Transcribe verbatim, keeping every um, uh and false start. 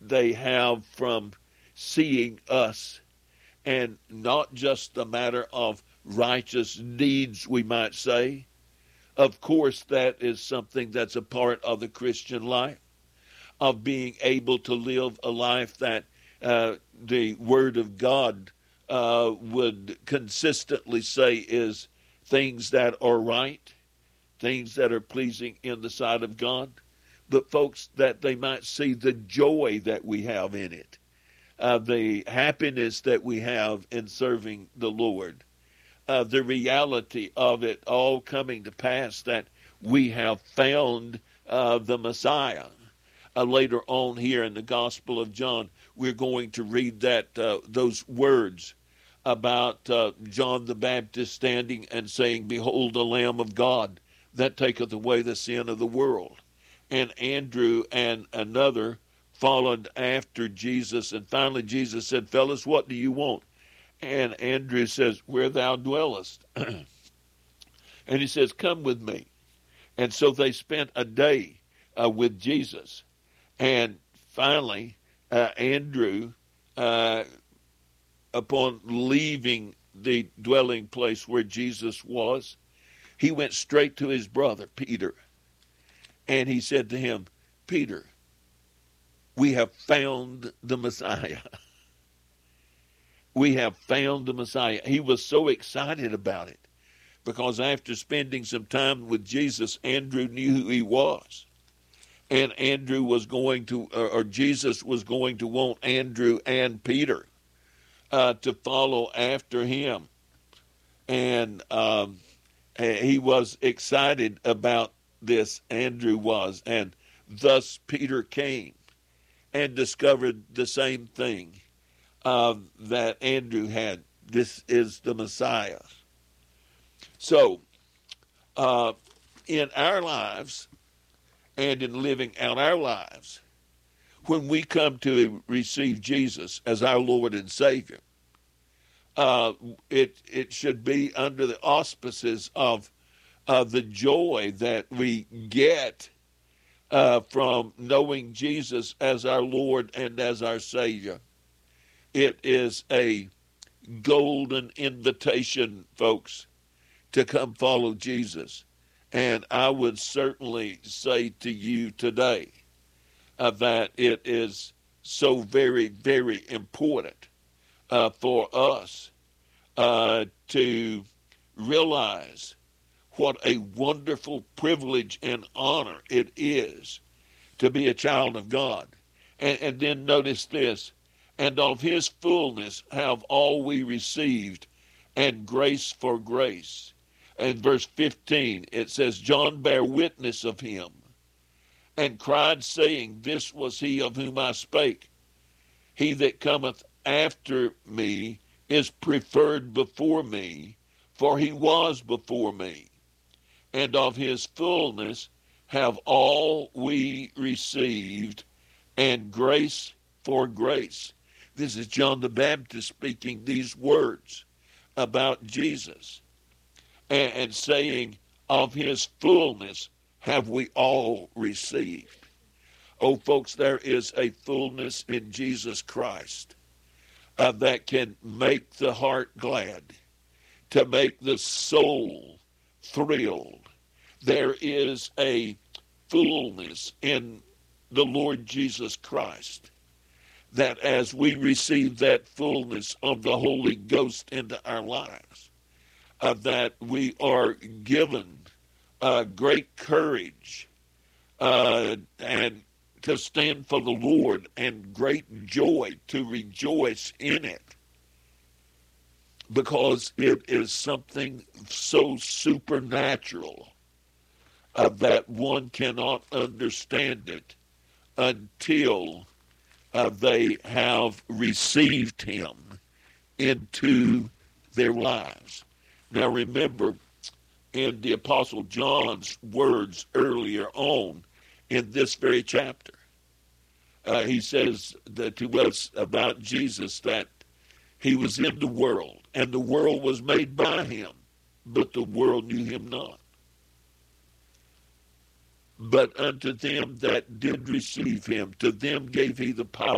they have from seeing us, and not just a matter of righteous deeds, we might say. Of course, that is something that's a part of the Christian life, of being able to live a life that uh, the Word of God uh, would consistently say is things that are right, things that are pleasing in the sight of God. But folks, that they might see the joy that we have in it, uh, the happiness that we have in serving the Lord, uh, the reality of it all coming to pass, that we have found uh, the Messiah. Uh, later on here in the Gospel of John, we're going to read that uh, those words about uh, John the Baptist standing and saying, "Behold, the Lamb of God that taketh away the sin of the world." And Andrew and another followed after Jesus. And finally Jesus said, "Fellas, what do you want?" And Andrew says, "Where thou dwellest." And he says, "Come with me." And so they spent a day uh, with Jesus. And finally, uh, Andrew, uh, upon leaving the dwelling place where Jesus was, he went straight to his brother, Peter. And he said to him, "Peter, we have found the Messiah." We have found the Messiah. He was so excited about it because after spending some time with Jesus, Andrew knew who he was. And Andrew was going to, or Jesus was going to want Andrew and Peter uh, to follow after him. And um, he was excited about this, Andrew was, and thus Peter came and discovered the same thing uh, that Andrew had. This is the Messiah. So, uh, in our lives and in living out our lives, when we come to receive Jesus as our Lord and Savior, uh, it it should be under the auspices of Uh, the joy that we get uh, from knowing Jesus as our Lord and as our Savior. It is a golden invitation, folks, to come follow Jesus. And I would certainly say to you today uh, that it is so very, very important uh, for us uh, to realize what a wonderful privilege and honor it is to be a child of God. And, and then notice this, "And of his fullness have all we received, and grace for grace." And verse fifteen, it says, "John bare witness of him, and cried, saying, This was he of whom I spake. He that cometh after me is preferred before me, for he was before me. And of his fullness have all we received, and grace for grace." This is John the Baptist speaking these words about Jesus and, and saying, "Of his fullness have we all received." Oh, folks, there is a fullness in Jesus Christ uh, that can make the heart glad, to make the soul thrilled. There is a fullness in the Lord Jesus Christ that as we receive that fullness of the Holy Ghost into our lives, uh, that we are given uh, great courage uh, and to stand for the Lord, and great joy to rejoice in it, because it is something so supernatural uh, that one cannot understand it until uh, they have received him into their lives. Now remember, in the Apostle John's words earlier on in this very chapter, uh, he says that to us about Jesus that he was in the world, and the world was made by him, but the world knew him not. But unto them that did receive him, to them gave he the power